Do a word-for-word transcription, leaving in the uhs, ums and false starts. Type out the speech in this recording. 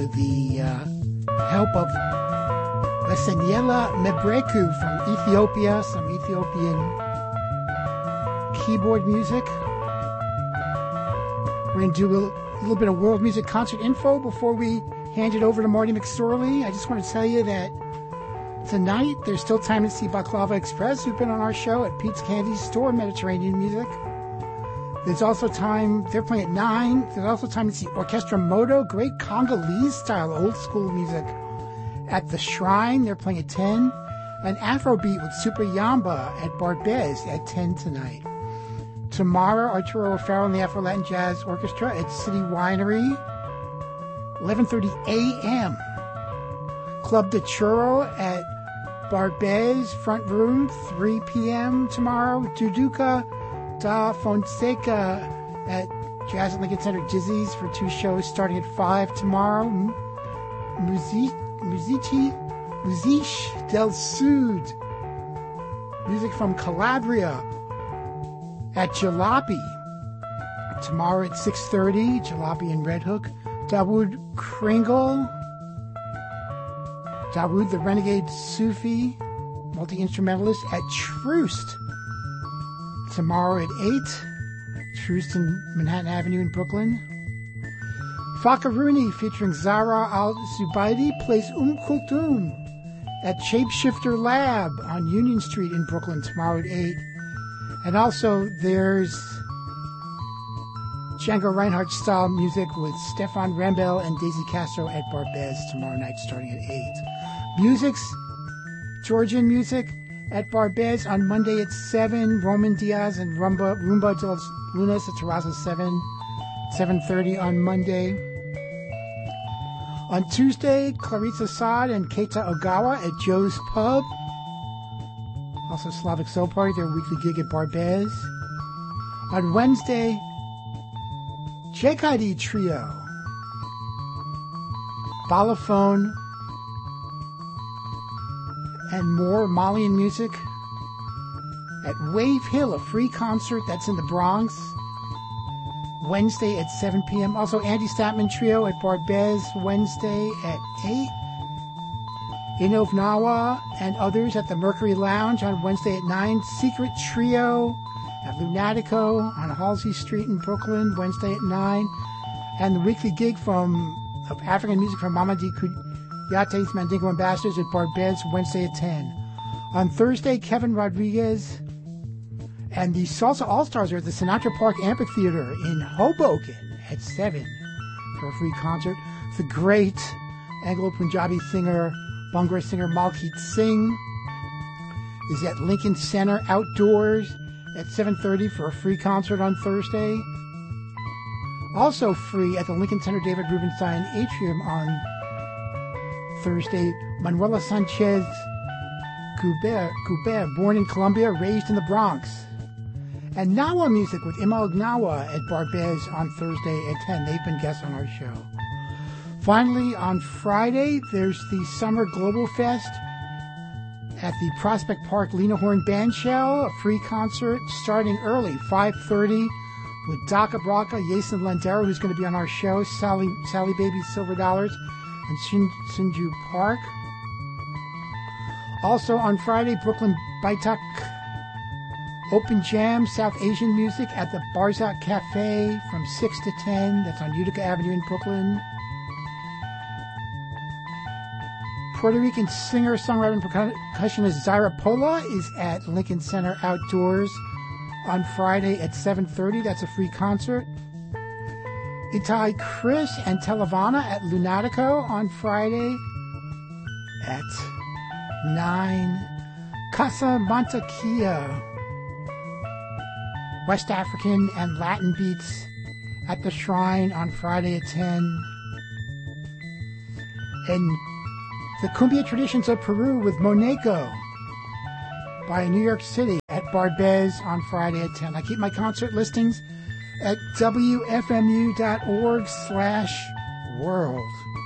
with the uh, help of Leseniela Mebreku from Ethiopia, some Ethiopian keyboard music. We're going to do a little bit of world music concert info before we hand it over to Marty McSorley. I just want to tell you that tonight there's still time to see Baklava Express, who've been on our show at Pete's Candy Store, Mediterranean music. There's also time, they're playing at nine. There's also time to see Orchestra Moto, great Congolese style old school music at the Shrine. They're playing at ten. And Afrobeat with Super Yamba at Barbez at ten tonight. Tomorrow, Arturo O'Farrell and the Afro Latin Jazz Orchestra at City Winery, eleven thirty a.m. Club de Churro at Barbez, front room, three p.m. tomorrow. Duduca da Fonseca at Jazz at Lincoln Center Dizzy's for two shows starting at five tomorrow. Music, Musici, Musiche del Sud, music from Calabria at Jalopy tomorrow at six thirty. Jalopy and Red Hook. Dawood Kringle, Dawood the Renegade Sufi, multi-instrumentalist at Troost tomorrow at eight. Troost in Manhattan Avenue in Brooklyn. Fakaruni featuring Zara Al-Zubaidi plays Um Kulthum at Shapeshifter Lab on Union Street in Brooklyn tomorrow at eight. And also there's Django Reinhardt style music with Stefan Rambel and Daisy Castro at Barbez tomorrow night starting at eight. Music's Georgian music at Barbez on Monday at seven. Roman Diaz and Rumba, Rumba de los Lunas at Terraza seven, seven thirty on Monday. On Tuesday, Clarissa Saad and Keita Ogawa at Joe's Pub. Also Slavic Soul Party, their weekly gig at Barbez. On Wednesday, Jekadi Trio, Balafone, and more Malian music at Wave Hill, a free concert that's in the Bronx, Wednesday at seven p.m. Also Andy Statman Trio at Barbez, Wednesday at eight. Inov Nawa and others at the Mercury Lounge on Wednesday at nine. Secret Trio at Lunatico on Halsey Street in Brooklyn, Wednesday at nine. And the weekly gig from of African music from Mamadi Yate's Mandingo Ambassadors at Barbez, Wednesday at ten. On Thursday, Kevin Rodriguez and the Salsa All-Stars are at the Sinatra Park Amphitheater in Hoboken at seven for a free concert. The great Anglo-Punjabi singer, Bhangra singer Malkit Singh is at Lincoln Center Outdoors at seven thirty for a free concert on Thursday. Also free at the Lincoln Center David Rubenstein Atrium on Thursday, Manuela Sanchez Guber, Guber, born in Colombia, raised in the Bronx. And Nawa music with Imal Nawa at Barbez on Thursday at ten. They've been guests on our show. Finally, on Friday, there's the Summer Global Fest at the Prospect Park Lena Horne Bandshell, a free concert starting early, five thirty, with Daka Braka, Jason Landero, who's going to be on our show, Sally, Sally Baby Silver Dollars, and Shin, Shinju Park. Also on Friday, Brooklyn Baitak Open Jam, South Asian music at the Barzak Cafe from six to ten. That's on Utica Avenue in Brooklyn. Puerto Rican singer, songwriter, and percussionist Zaira Pola is at Lincoln Center Outdoors on Friday at seven thirty. That's a free concert. Itai Chris and Televana at Lunatico on Friday at nine. Casa Montequia, West African and Latin beats at the Shrine on Friday at ten. And the Cumbia Traditions of Peru with Monaco by New York City at Barbez on Friday at ten. I keep my concert listings at W F M U dot org slash world.